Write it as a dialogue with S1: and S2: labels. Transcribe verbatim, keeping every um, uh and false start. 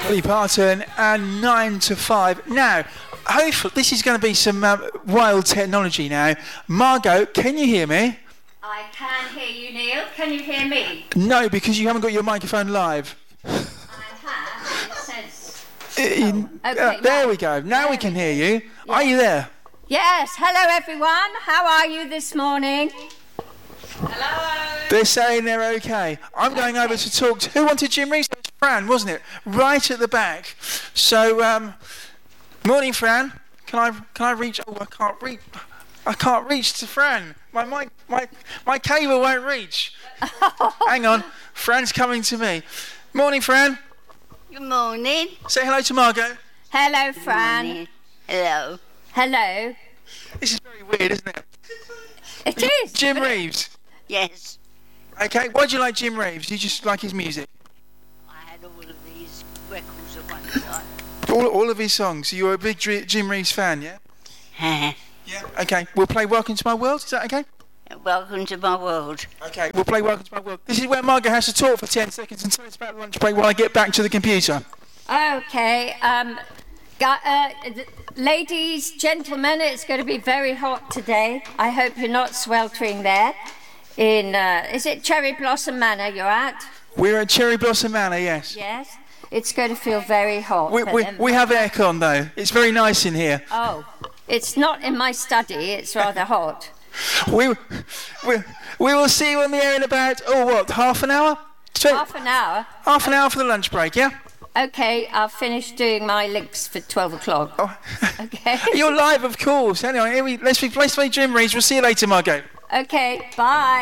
S1: Dolly Parton and nine to five. Now, hopefully, this is going to be some uh, wild technology now. Margot, can you hear me?
S2: I can hear you, Neil. Can you hear me?
S1: No, because you haven't got your microphone live.
S2: I have. It says...
S1: In,
S2: Oh, okay,
S1: uh, there
S2: now-
S1: we go. Now
S2: there
S1: we can
S2: we
S1: hear you. Are you there?
S2: Yes. Hello, everyone. How are you this morning? Hello.
S1: They're saying they're okay. I'm going over to talk to... Who wanted Jim Reeves? It was Fran, wasn't it? Right at the back. So, um... morning, Fran. Can I can I reach... Oh, I can't reach... I can't reach to Fran. My my my, my cable won't reach. Hang on. Fran's coming to me. Morning, Fran.
S3: Good morning.
S1: Say hello to Margot.
S2: Hello, Fran.
S3: Morning. Hello.
S2: Hello.
S1: This is very weird, isn't it?
S2: It is.
S1: Jim
S2: but it-
S1: Reeves.
S3: Yes,
S1: Okay, why do you like Jim Reeves? Do you just like his music?
S3: I had all of these records at one time.
S1: All, all of his songs. So you're a big Dr- Jim Reeves fan, yeah? Yeah. Okay, we'll play Welcome to My World. Is that okay?
S3: Welcome to my world.
S1: Okay, we'll play Welcome to My World. This is where Margot has to talk for ten seconds and tell us about the lunch break while I get back to the computer.
S2: Okay. Um, gu- uh, th- ladies, gentlemen, it's going to be very hot today. I hope you're not sweltering there. In uh, is it Cherry Blossom Manor you're at?
S1: We're at Cherry Blossom Manor, yes.
S2: Yes. It's going to feel very hot.
S1: We,
S2: but
S1: we,
S2: then-
S1: we have aircon though. It's very nice in here.
S2: Oh, it's not in my study. It's rather hot.
S1: We, we, we will see you on the air in about, oh what, half an hour? Tw-
S2: Half an hour.
S1: half an hour for the lunch break, yeah?
S2: Okay, I'll finish doing my links for twelve o'clock.
S1: Oh.
S2: Okay.
S1: You're live, of course. Anyway, here we, let's, be, let's play Jim Reeves. We'll see you later, Margot.
S2: Okay, bye.